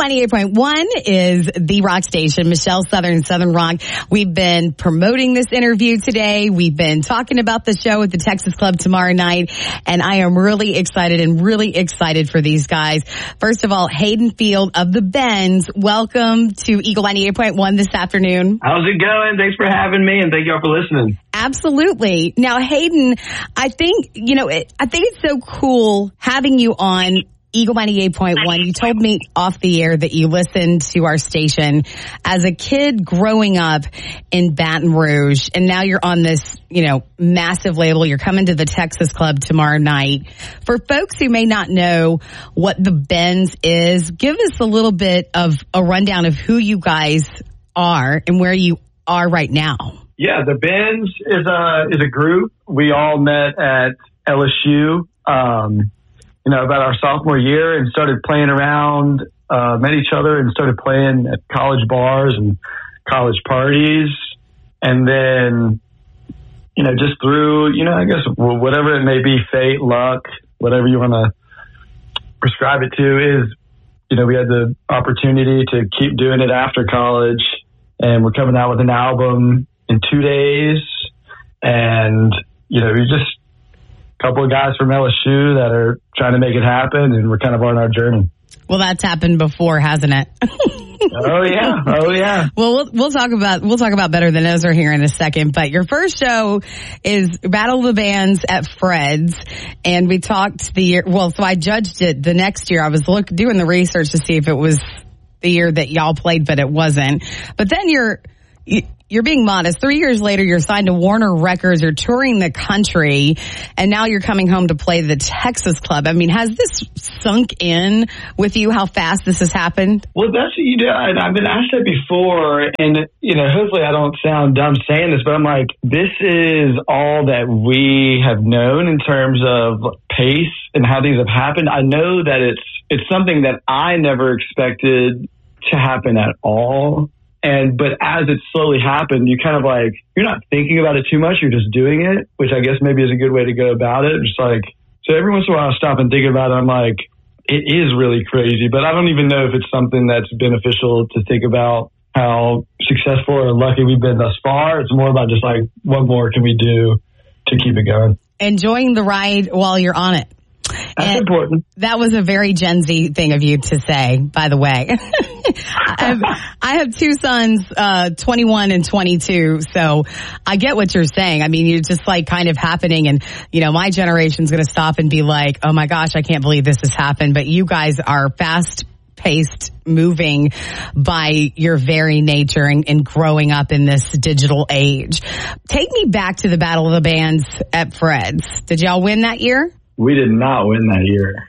98.1 is the rock station, Michelle Southern Rock. We've been promoting this interview today. We've been talking about the show at the Texas Club tomorrow night, and I am really excited for these guys. First of all, Hayden Field of the Bends, welcome to Eagle 98.1 this afternoon. How's it going? Thanks for having me, and thank y'all for listening. Absolutely. Now, Hayden, I think it's so cool having you on Eagle 98.1. You told me off the air that you listened to our station as a kid growing up in Baton Rouge, and now you're on this, massive label. You're coming to the Texas Club tomorrow night. For folks who may not know what the Bends is, give us a little bit of a rundown of who you guys are and where you are right now. Yeah, the Bends is a group. We all met at LSU, about our sophomore year, and started playing around, met each other and started playing at college bars and college parties. And then, just through, I guess whatever it may be, fate, luck, whatever you want to prescribe it to, is, we had the opportunity to keep doing it after college, and we're coming out with an album in 2 days. And, we just a couple of guys from LSU that are trying to make it happen, and we're kind of on our journey. Well, that's happened before, hasn't it? Oh yeah. Well, we'll talk about Better Than Ozer here in a second. But your first show is Battle of the Bands at Fred's, and we talked so I judged it the next year. I was doing the research to see if it was the year that y'all played, but it wasn't. But then you're being modest. 3 years later, you're signed to Warner Records. You're touring the country, and now you're coming home to play the Texas Club. I mean, has this sunk in with you how fast this has happened? Well, that's what you do. I've been asked that before, and, hopefully I don't sound dumb saying this, but I'm like, this is all that we have known in terms of pace and how things have happened. I know that it's something that I never expected to happen at all. But as it slowly happened, you kind of you're not thinking about it too much. You're just doing it, which I guess maybe is a good way to go about it. Just so every once in a while I stop and think about it. I'm like, it is really crazy, but I don't even know if it's something that's beneficial to think about how successful or lucky we've been thus far. It's more about just what more can we do to keep it going? Enjoying the ride while you're on it. That's important. That was a very Gen Z thing of you to say, by the way. I have two sons, 21 and 22, so I get what you're saying. I mean, you're just kind of happening, and, my generation's going to stop and be like, oh my gosh, I can't believe this has happened. But you guys are fast-paced, moving by your very nature and growing up in this digital age. Take me back to the Battle of the Bands at Fred's. Did y'all win that year? We did not win that year.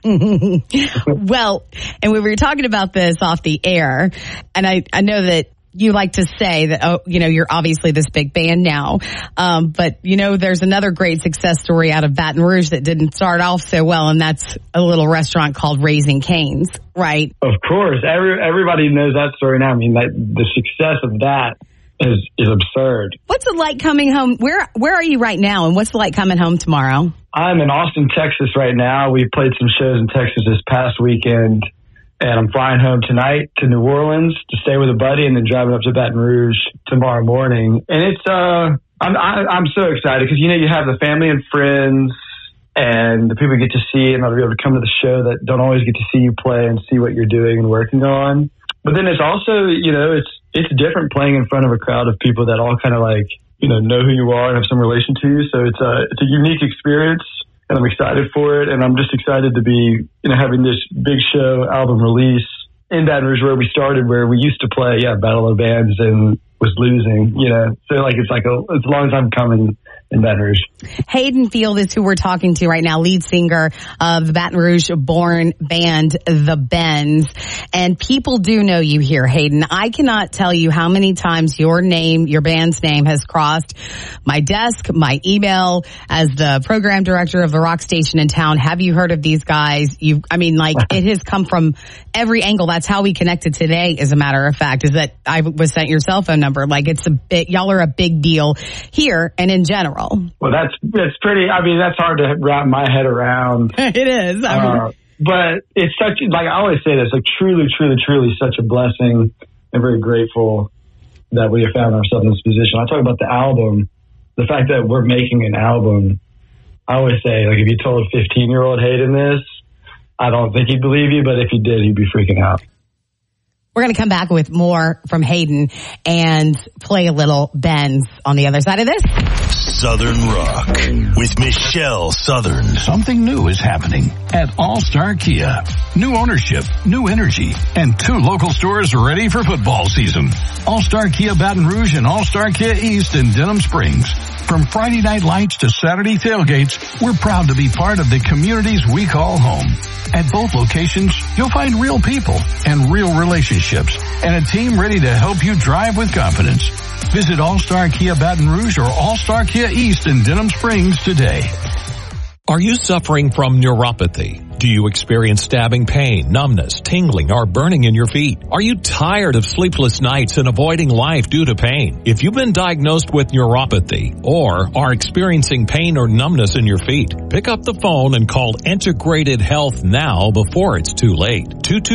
Well, and we were talking about this off the air, and I know that you like to say that, you're obviously this big band now, but, there's another great success story out of Baton Rouge that didn't start off so well, and that's a little restaurant called Raising Cane's, right? Of course. Everybody knows that story now. I mean, the success of that is absurd. What's it like coming home? Where are you right now, and what's it like coming home tomorrow? I'm in Austin, Texas right now. We played some shows in Texas this past weekend, and I'm flying home tonight to New Orleans to stay with a buddy, and then driving up to Baton Rouge tomorrow morning. And it's I'm so excited because you have the family and friends and the people you get to see, and they'll be able to come to the show that don't always get to see you play and see what you're doing and working on. But then it's also it's different playing in front of a crowd of people that all kind of know who you are and have some relation to you. So it's a unique experience, and I'm excited for it. And I'm just excited to be, having this big show album release in Baton Rouge, where we started, where we used to play, Battle of the Bands, and was losing, So it's a long time coming in Baton Rouge. Hayden Field is who we're talking to right now, lead singer of the Baton Rouge-born band, The Bends. And people do know you here, Hayden. I cannot tell you how many times your band's name has crossed my desk, my email, as the program director of the rock station in town. Have you heard of these guys? It has come from every angle. That's how we connected today, as a matter of fact, is that I was sent your cell phone number. Y'all are a big deal here and in general. Well, that's pretty, that's hard to wrap my head around. It is. But it's such, like I always say this, like truly, truly, truly such a blessing, and very grateful that we have found ourselves in this position. I talk about the album, the fact that we're making an album. I always say, like, if you told 15-year-old Hayden this, I don't think he'd believe you, but if he did, he'd be freaking out. We're going to come back with more from Hayden and play a little Benz on the other side of this. Southern Rock with Michelle Southern. Something new is happening at All-Star Kia. New ownership, new energy, and 2 local stores ready for football season. All-Star Kia Baton Rouge and All-Star Kia East in Denham Springs. From Friday night lights to Saturday tailgates, we're proud to be part of the communities we call home. At both locations, you'll find real people and real relationships and a team ready to help you drive with confidence. Visit All-Star Kia Baton Rouge or All-Star Kia East in Denham Springs today. Are you suffering from neuropathy? Do you experience stabbing pain, numbness, tingling, or burning in your feet? Are you tired of sleepless nights and avoiding life due to pain? If you've been diagnosed with neuropathy or are experiencing pain or numbness in your feet, pick up the phone and call Integrated Health now before it's too late.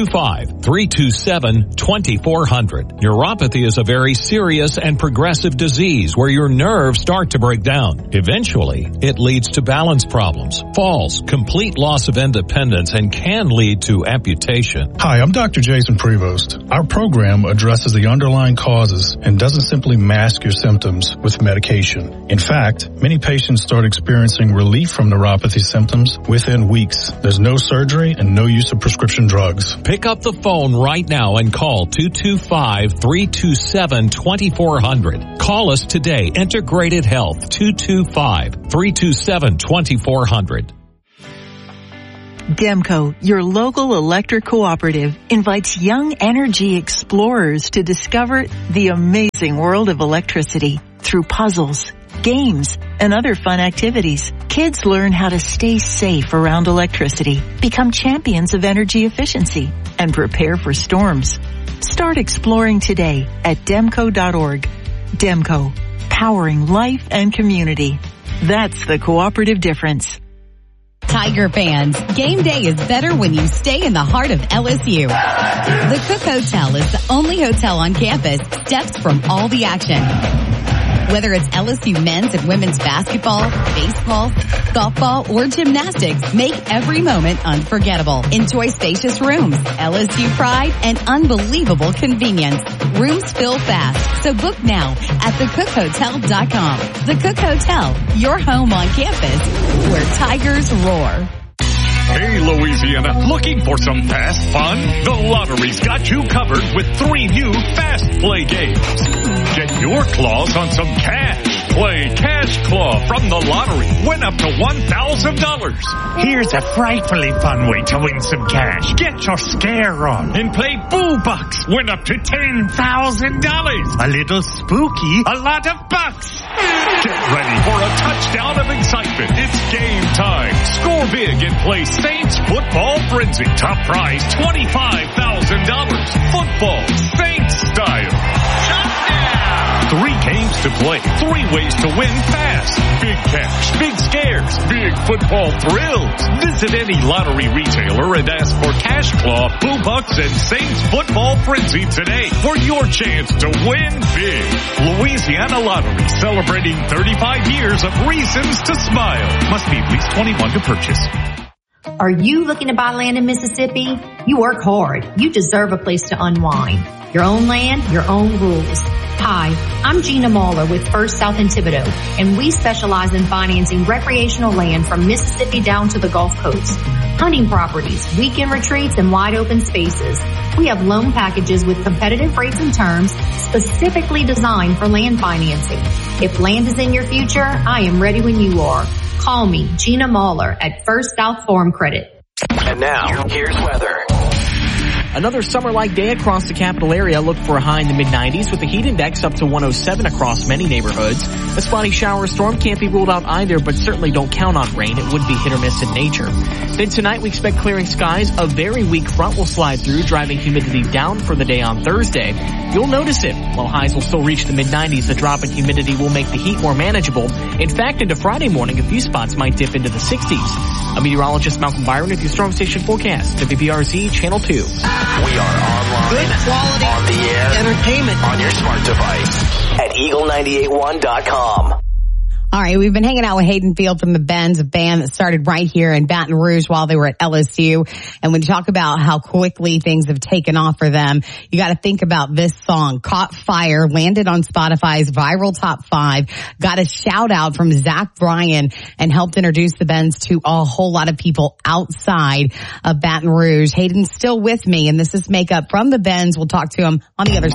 225-327-2400. Neuropathy is a very serious and progressive disease where your nerves start to break down. Eventually, it leads to balance problems, falls, complete loss of independence, and can lead to amputation. Hi, I'm Dr. Jason Prevost. Our program addresses the underlying causes and doesn't simply mask your symptoms with medication. In fact, many patients start experiencing relief from neuropathy symptoms within weeks. There's no surgery and no use of prescription drugs. Pick up the phone right now and call 225-327-2400. Call us today. Integrated Health, 225-327-2400. Demco, your local electric cooperative, invites young energy explorers to discover the amazing world of electricity through puzzles, games, and other fun activities. Kids learn how to stay safe around electricity, become champions of energy efficiency, and prepare for storms. Start exploring today at demco.org. Demco, powering life and community. That's the cooperative difference. Tiger fans, game day is better when you stay in the heart of LSU. The Cook Hotel is the only hotel on campus steps from all the action. Whether it's LSU men's and women's basketball, baseball, softball, or gymnastics, make every moment unforgettable. Enjoy spacious rooms, LSU pride, and unbelievable convenience. Rooms fill fast, so book now at thecookhotel.com. The Cook Hotel, your home on campus where Tigers roar. Hey, Louisiana, looking for some fast fun? The Lottery's got you covered with 3 new Fast Play games. Get your claws on some cash. Play Cash Claw from the Lottery. Win up to $1,000. Here's a frightfully fun way to win some cash. Get your scare on and play Boo Bucks. Win up to $10,000. A little spooky, a lot of bucks. Get ready for a touchdown of excitement. It's game time. Score big and play Saints Football Frenzy. Top prize $25,000. Football Saints style. Touchdown! 3 games to play. 3 ways to win fast. Big cash, big scares, big football thrills. Visit any lottery retailer and ask for Cash Claw, Boo Bucks, and Saints Football Frenzy today for your chance to win big. Louisiana Lottery, celebrating 35 years of reasons to smile. Must be at least 21 to purchase. Are you looking to buy land in Mississippi? You work hard. You deserve a place to unwind. Your own land, your own rules. Hi, I'm Gina Mahler with First South in Thibodaux, and we specialize in financing recreational land from Mississippi down to the Gulf Coast. Hunting properties, weekend retreats, and wide open spaces. We have loan packages with competitive rates and terms specifically designed for land financing. If land is in your future, I am ready when you are. Call me, Gina Mahler, at First South Farm Credit. And now, here's weather. Another summer-like day across the capital area. Look for a high in the mid-90s with the heat index up to 107 across many neighborhoods. A spotty shower or storm can't be ruled out either, but certainly don't count on rain. It would be hit or miss in nature. Then tonight we expect clearing skies. A very weak front will slide through, driving humidity down for the day on Thursday. You'll notice it. While highs will still reach the mid-90s, the drop in humidity will make the heat more manageable. In fact, into Friday morning, a few spots might dip into the 60s. I'm meteorologist Malcolm Byron with your Storm Station forecast, WPRZ Channel 2. We are online. Good quality on the air. Entertainment On your smart device. At Eagle981.com. All right, we've been hanging out with Hayden Field from the Bends, a band that started right here in Baton Rouge while they were at LSU. And when you talk about how quickly things have taken off for them, you got to think about this song, Caught Fire, landed on Spotify's viral top 5, got a shout out from Zach Bryan, and helped introduce the Bends to a whole lot of people outside of Baton Rouge. Hayden's still with me, and this is Makeup from the Bends. We'll talk to him on the other side.